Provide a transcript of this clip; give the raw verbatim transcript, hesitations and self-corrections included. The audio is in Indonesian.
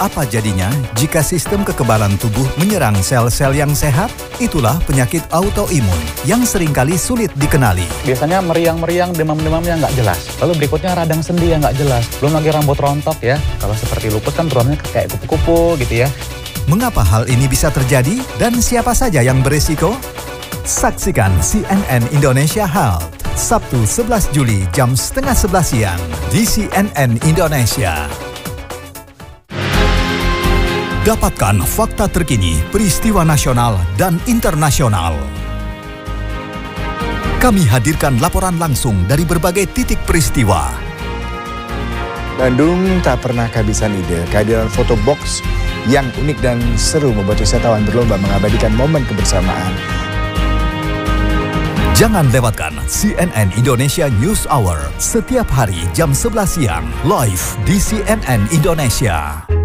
Apa jadinya jika sistem kekebalan tubuh menyerang sel-sel yang sehat? Itulah penyakit autoimun yang seringkali sulit dikenali. Biasanya meriang-meriang, demam-demamnya nggak jelas. Lalu berikutnya radang sendi yang nggak jelas. Belum lagi rambut rontok ya. Kalau seperti lupus kan turunannya kayak kupu-kupu gitu ya. Mengapa hal ini bisa terjadi dan siapa saja yang berisiko? Saksikan C N N Indonesia Health, Sabtu sebelas Juli jam setengah sebelas siang di C N N Indonesia. Dapatkan fakta terkini, peristiwa nasional dan internasional. Kami hadirkan laporan langsung dari berbagai titik peristiwa. Bandung tak pernah kehabisan ide. Kehadiran foto box yang unik dan seru membuat wisatawan berlomba mengabadikan momen kebersamaan. Jangan lewatkan C N N Indonesia News Hour setiap hari jam sebelas siang live di C N N Indonesia.